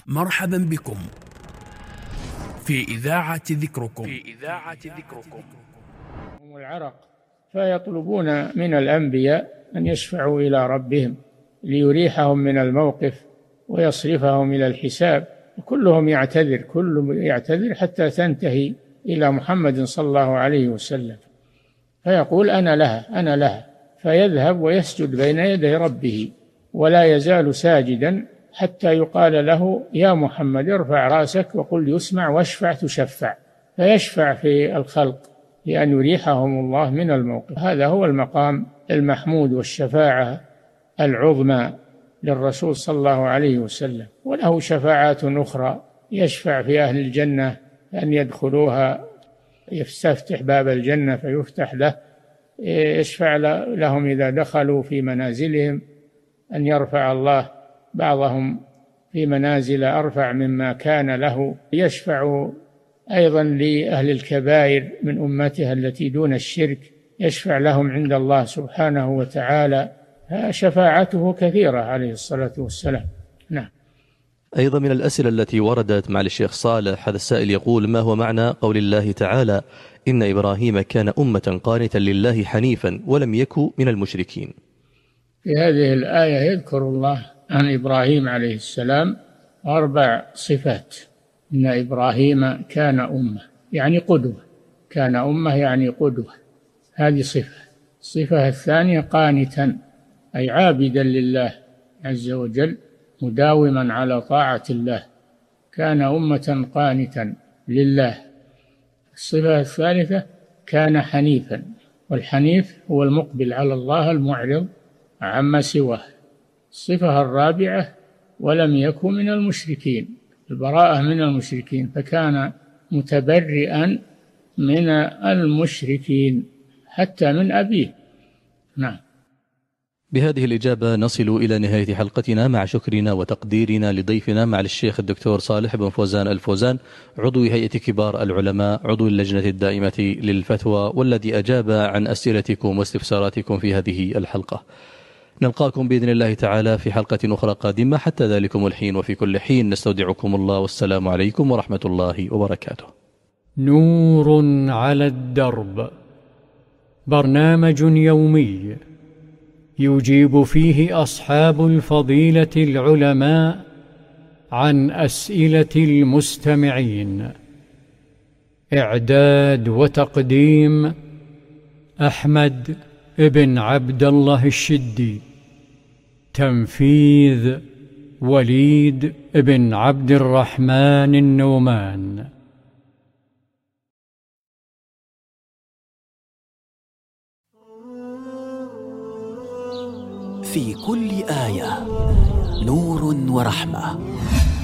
مرحبا بكم في إذاعة ذكركم. هم العرق، فيطلبون من الأنبياء أن يشفعوا إلى ربهم ليريحهم من الموقف ويصرفهم إلى الحساب. كلهم يعتذر حتى تنتهي إلى محمد صلى الله عليه وسلم، فيقول أنا لها فيذهب ويسجد بين يدي ربه ولا يزال ساجدا حتى يقال له يا محمد ارفع رأسك وقل يسمع واشفع تشفع، فيشفع في الخلق لأن يريحهم الله من الموقف. هذا هو المقام المحمود والشفاعة العظمى للرسول صلى الله عليه وسلم. وله شفاعات أخرى، يشفع في أهل الجنة أن يدخلوها، يستفتح باب الجنة فيفتح له، يشفع لهم إذا دخلوا في منازلهم أن يرفع الله بعضهم في منازل أرفع مما كان له. يشفع أيضا لأهل الكبائر من أمته التي دون الشرك، يشفع لهم عند الله سبحانه وتعالى. شفاعته كثيرة عليه الصلاة والسلام. نعم. أيضا من الأسئلة التي وردت مع الشيخ صالح، هذا السائل يقول: ما هو معنى قول الله تعالى إن إبراهيم كان أمة قانتا لله حنيفا ولم يكن من المشركين؟ في هذه الآية يذكر الله عن إبراهيم عليه السلام 4 صفات. إن إبراهيم كان أمة يعني قدوة، كان أمة يعني قدوة، هذه صفة. الصفة الثانية قانتا أي عابدا لله عز وجل مداوما على طاعة الله، كان أمة قانتا لله. الصفة الثالثة كان حنيفا، والحنيف هو المقبل على الله المعرض عما سواه. الصفة الرابعة ولم يكن من المشركين، البراءة من المشركين، فكان متبرئا من المشركين حتى من أبيه. نعم. بهذه الإجابة نصل إلى نهاية حلقتنا، مع شكرنا وتقديرنا لضيفنا مع الشيخ الدكتور صالح بن فوزان الفوزان، عضو هيئة كبار العلماء، عضو اللجنة الدائمة للفتوى، والذي أجاب عن أسئلتكم واستفساراتكم في هذه الحلقة. نلقاكم بإذن الله تعالى في حلقة أخرى قادمة. حتى ذلكم الحين وفي كل حين نستودعكم الله، والسلام عليكم ورحمة الله وبركاته. نور على الدرب، برنامج يومي يجيب فيه أصحاب الفضيلة العلماء عن أسئلة المستمعين. إعداد وتقديم أحمد بن عبد الله الشدي. تنفيذ وليد بن عبد الرحمن النومان. في كل آية نور ورحمة.